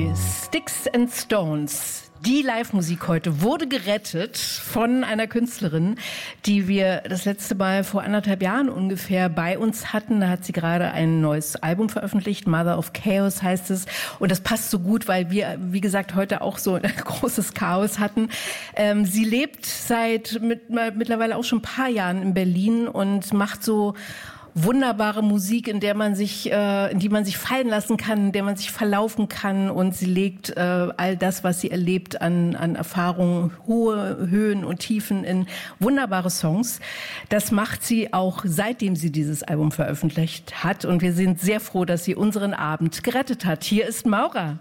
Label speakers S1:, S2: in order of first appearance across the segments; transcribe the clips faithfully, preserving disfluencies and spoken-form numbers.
S1: Okay, Sticks and Stones. Die Live-Musik heute wurde gerettet von einer Künstlerin, die wir das letzte Mal vor anderthalb Jahren ungefähr bei uns hatten. Da hat sie gerade ein neues Album veröffentlicht, Mother of Chaos heißt es. Und das passt so gut, weil wir, wie gesagt, heute auch so ein großes Chaos hatten. Ähm, sie lebt seit mit, mittlerweile auch schon ein paar Jahren in Berlin und macht so wunderbare Musik, in der man sich, äh, in die man sich fallen lassen kann, in der man sich verlaufen kann, und sie legt äh, all das, was sie erlebt an, an Erfahrungen, hohe Höhen und Tiefen in wunderbare Songs. Das macht sie auch, seitdem sie dieses Album veröffentlicht hat, und wir sind sehr froh, dass sie unseren Abend gerettet hat. Hier ist Maura.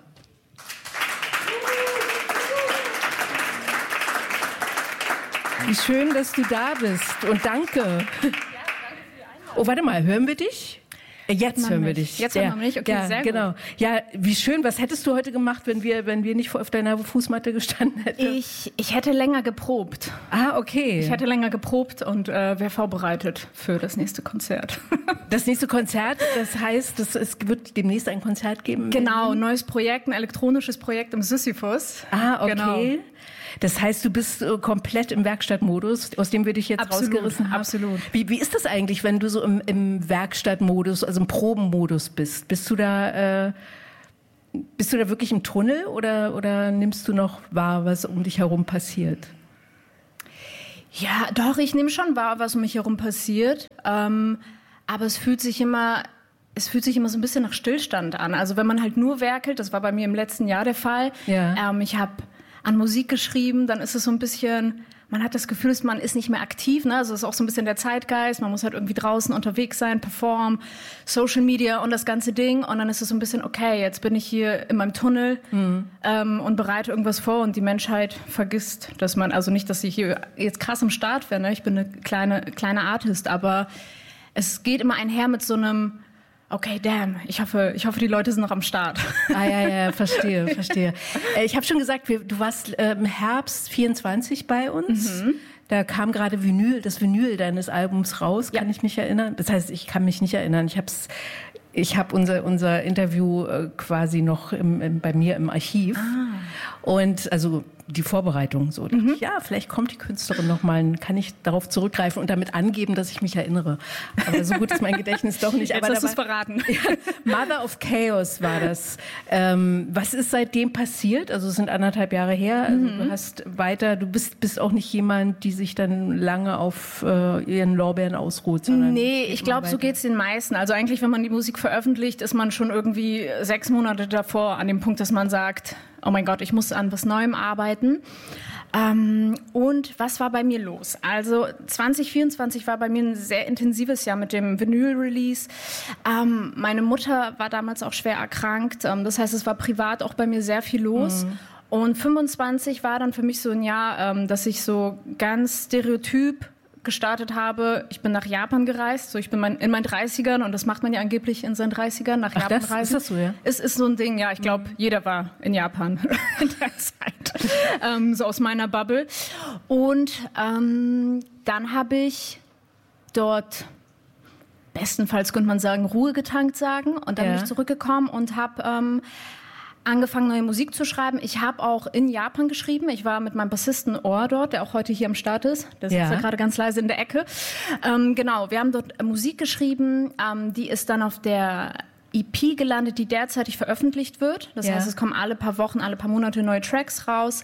S1: Wie schön, dass du da bist, und danke. Oh, warte mal, hören wir dich? Jetzt hören wir dich.
S2: Jetzt hören wir mich, okay,
S1: ja,
S2: sehr
S1: genau.
S2: gut.
S1: Ja, wie schön. Was hättest du heute gemacht, wenn wir, wenn wir nicht auf deiner Fußmatte gestanden hätten?
S2: Ich, ich hätte länger geprobt.
S1: Ah, okay.
S2: Ich hätte länger geprobt und äh, wäre vorbereitet für das nächste Konzert.
S1: Das nächste Konzert, das heißt, es, es wird demnächst ein Konzert geben?
S2: Genau, ein neues Projekt, ein elektronisches Projekt im Sisyphus.
S1: Ah, okay.
S2: Genau.
S1: Das heißt, du bist äh, komplett im Werkstattmodus, aus dem wir dich jetzt
S2: Absolut,
S1: rausgerissen haben.
S2: Absolut.
S1: Wie, wie ist das eigentlich, wenn du so im, im Werkstattmodus, also im Probenmodus bist? Bist du da, äh, bist du da wirklich im Tunnel, oder, oder nimmst du noch wahr, was um dich herum passiert?
S2: Ja, doch, ich nehme schon wahr, was um mich herum passiert. Ähm, aber es fühlt sich immer... Es fühlt sich immer so ein bisschen nach Stillstand an. Also wenn man halt nur werkelt, das war bei mir im letzten Jahr der Fall.
S1: Ja.
S2: Ähm, ich habe an Musik geschrieben, dann ist es so ein bisschen, man hat das Gefühl, man ist nicht mehr aktiv. Ne? Also es ist auch so ein bisschen der Zeitgeist. Man muss halt irgendwie draußen unterwegs sein, performen, Social Media und das ganze Ding. Und dann ist es so ein bisschen, okay, jetzt bin ich hier in meinem Tunnel mhm. ähm, und bereite irgendwas vor. Und die Menschheit vergisst, dass man, also nicht, dass ich hier jetzt krass am Start wäre. Ne? Ich bin eine kleine, kleine Artist, aber es geht immer einher mit so einem, okay, damn, ich hoffe, ich hoffe, die Leute sind noch am Start.
S1: Ah, ja, ja, verstehe, verstehe. Äh, ich habe schon gesagt, wir, du warst äh, im Herbst vierundzwanzig bei uns. Mhm. Da kam gerade Vinyl, das Vinyl deines Albums raus, kann ja. ich mich erinnern. Das heißt, ich kann mich nicht erinnern. Ich hab's, ich habe unser, unser Interview äh, quasi noch im, im, bei mir im Archiv. Ah. Und also die Vorbereitung so. Mhm. Ich, ja, vielleicht kommt die Künstlerin noch mal, kann ich darauf zurückgreifen und damit angeben, dass ich mich erinnere. Aber so gut ist mein Gedächtnis doch nicht.
S2: Jetzt
S1: aber
S2: hast du es verraten.
S1: Ja, Mother of Chaos war das. Ähm, was ist seitdem passiert? Also es sind anderthalb Jahre her. Also mhm. du hast weiter, du bist, bist auch nicht jemand, die sich dann lange auf äh, ihren Lorbeeren ausruht. Sondern
S2: nee, ich glaube, so geht's den meisten. Also eigentlich, wenn man die Musik veröffentlicht, ist man schon irgendwie sechs Monate davor an dem Punkt, dass man sagt, oh mein Gott, ich muss an was Neuem arbeiten. Ähm, und was war bei mir los? Also zwanzig vierundzwanzig war bei mir ein sehr intensives Jahr mit dem Vinyl-Release. Ähm, meine Mutter war damals auch schwer erkrankt. Ähm, das heißt, es war privat auch bei mir sehr viel los. Mhm. Und fünfundzwanzig war dann für mich so ein Jahr, ähm, dass ich so ganz stereotyp gestartet habe. Ich bin nach Japan gereist, so ich bin mein, in meinen dreißigern, und das macht man ja angeblich in seinen dreißigern, nach
S1: Ach,
S2: Japan
S1: das,
S2: reisen.
S1: Ist das so, ja?
S2: Es ist so ein Ding, ja, ich glaube, mhm. jeder war in Japan in der Zeit, ähm, so aus meiner Bubble. Und ähm, dann habe ich dort, bestenfalls könnte man sagen, Ruhe getankt sagen, und dann ja. bin ich zurückgekommen und habe ähm, angefangen, neue Musik zu schreiben. Ich habe auch in Japan geschrieben. Ich war mit meinem Bassisten Ohr dort, der auch heute hier am Start ist. Der sitzt ja, ja gerade ganz leise in der Ecke. Ähm, genau, wir haben dort Musik geschrieben. Ähm, die ist dann auf der E P gelandet, die derzeitig veröffentlicht wird. Das ja. heißt, es kommen alle paar Wochen, alle paar Monate neue Tracks raus.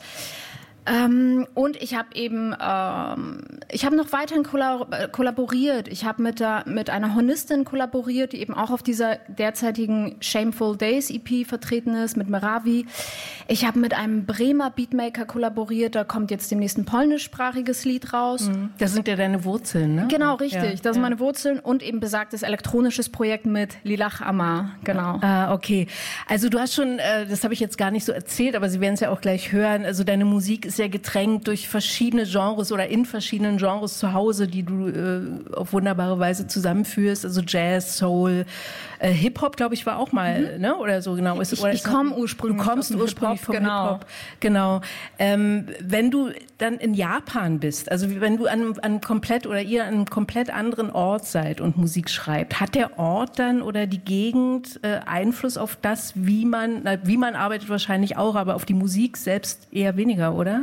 S2: Ähm, und ich habe eben, ähm, ich habe noch weiterhin kollab- kollaboriert. Ich habe mit, der, mit einer Hornistin kollaboriert, die eben auch auf dieser derzeitigen Shameful Days E P vertreten ist, mit Meravi. Ich habe mit einem Bremer Beatmaker kollaboriert, da kommt jetzt demnächst ein polnischsprachiges Lied raus.
S1: Mhm. Das sind ja deine Wurzeln, ne?
S2: Genau, richtig. Ja, das sind
S1: ja.
S2: meine Wurzeln, und eben besagtes elektronisches Projekt mit Lilach Amar, genau.
S1: Ah, okay. Also du hast schon, äh, das habe ich jetzt gar nicht so erzählt, aber Sie werden es ja auch gleich hören, also deine Musik ist ist ja getränkt durch verschiedene Genres oder in verschiedenen Genres zu Hause, die du äh, auf wunderbare Weise zusammenführst. Also Jazz, Soul, äh, Hip-Hop, glaube ich, war auch mal, mhm. ne? Oder so genau. Ist,
S2: ich
S1: oder
S2: ich komme ursprünglich
S1: Du kommst
S2: aus dem
S1: ursprünglich
S2: Hip-Hop,
S1: vom
S2: genau.
S1: Hip-Hop. Genau. Ähm, wenn du dann in Japan bist, also wenn du an einem, an einem komplett oder ihr an einem komplett anderen Ort seid und Musik schreibt, hat der Ort dann oder die Gegend äh, Einfluss auf das, wie man, na, wie man arbeitet wahrscheinlich auch, aber auf die Musik selbst eher weniger, oder?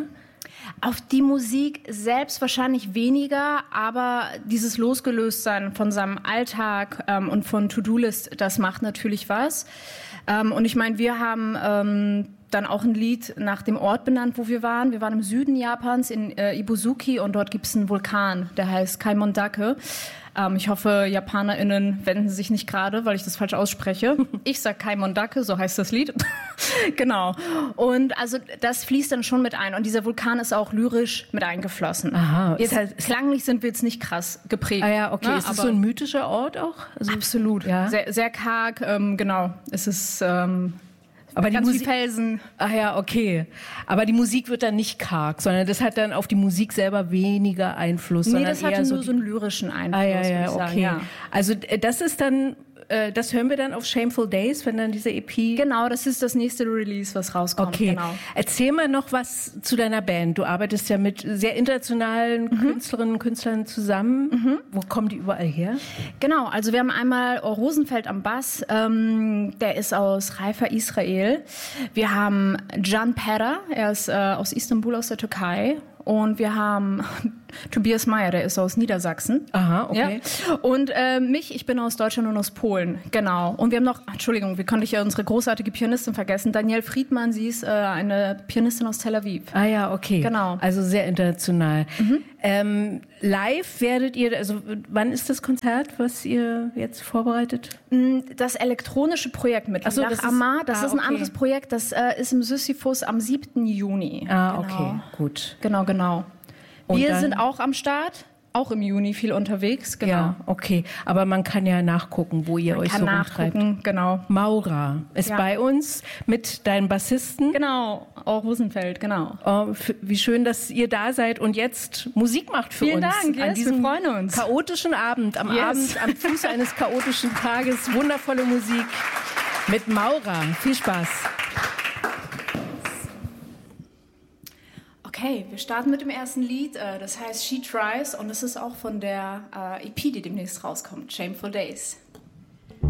S2: Auf die Musik selbst wahrscheinlich weniger, aber dieses Losgelöstsein von seinem Alltag ähm, und von To-Do-List, das macht natürlich was. Ähm, und ich meine, wir haben ähm, dann auch ein Lied nach dem Ort benannt, wo wir waren. Wir waren im Süden Japans, in äh, Ibusuki, und dort gibt es einen Vulkan, der heißt Kaimondake. Ähm, ich hoffe, JapanerInnen wenden sich nicht gerade, weil ich das falsch ausspreche. Ich sag Kaimondake, so heißt das Lied. Genau. Und also das fließt dann schon mit ein. Und dieser Vulkan ist auch lyrisch mit eingeflossen.
S1: Aha.
S2: Jetzt,
S1: Ist halt,
S2: klanglich sind wir jetzt nicht krass geprägt.
S1: Ah ja, okay.
S2: Ne?
S1: Ist das so ein mythischer Ort auch? Also,
S2: absolut.
S1: Ja.
S2: Sehr, sehr karg, ähm, genau. Es ist ähm,
S1: aber die
S2: ganz
S1: Musik,
S2: viel Felsen.
S1: Ach ja, okay. Aber die Musik wird dann nicht karg, sondern das hat dann auf die Musik selber weniger Einfluss.
S2: Nee,
S1: sondern
S2: das hatte
S1: eher
S2: nur
S1: so,
S2: so einen lyrischen Einfluss.
S1: Ah ja,
S2: würde
S1: ja,
S2: ich
S1: okay.
S2: sagen, ja.
S1: Also äh, das ist dann, äh, das hören wir dann auf Shameful Days, wenn dann diese E P...
S2: Genau, das ist das nächste Release, was rauskommt.
S1: Okay.
S2: Genau.
S1: Erzähl mal noch was zu deiner Band. Du arbeitest ja mit sehr internationalen mhm. Künstlerinnen und Künstlern zusammen. Mhm. Wo kommen die überall her?
S2: Genau, also wir haben einmal Rosenfeld am Bass, ähm, der ist aus Haifa, Israel. Wir haben Can Pera, er ist äh, aus Istanbul, aus der Türkei. Und wir haben Tobias Meyer, der ist aus Niedersachsen.
S1: Aha, okay.
S2: Ja. Und äh, mich, ich bin aus Deutschland und aus Polen, genau. Und wir haben noch, Entschuldigung, wie konnte ich ja unsere großartige Pianistin vergessen, Danielle Friedmann, sie ist äh, eine Pianistin aus Tel Aviv.
S1: Ah ja, okay.
S2: Genau.
S1: Also sehr international. Mhm. Ähm, live werdet ihr, also wann ist das Konzert, was ihr jetzt vorbereitet?
S2: Das elektronische Projekt mit
S1: Ach so,
S2: Lach
S1: das ist,
S2: Amar, das
S1: ah,
S2: ist ein
S1: okay.
S2: anderes Projekt, das äh, ist im Sisyphus am siebten Juni.
S1: Ah,
S2: genau.
S1: okay, gut.
S2: Genau, genau.
S1: Und
S2: wir
S1: dann,
S2: sind auch am Start, auch im Juni viel unterwegs, genau.
S1: Ja, okay. Aber man kann ja nachgucken, wo ihr
S2: man
S1: euch
S2: kann
S1: so
S2: nachgucken,
S1: rumtreibt.
S2: Genau.
S1: Maura ist
S2: Ja.
S1: bei uns mit deinem Bassisten.
S2: Genau, auch Rosenfeld, genau.
S1: Oh, f- wie schön, dass ihr da seid und jetzt Musik macht für
S2: Vielen
S1: uns.
S2: Dank,
S1: an
S2: yes,
S1: diesem
S2: wir freuen uns.
S1: chaotischen Abend, am
S2: Yes.
S1: Abend, am Fuß eines chaotischen Tages. Wundervolle Musik mit Maura. Viel Spaß.
S2: Okay, wir starten mit dem ersten Lied, äh, das heißt She Tries, und das ist auch von der äh, E P, die demnächst rauskommt, Shameful Days.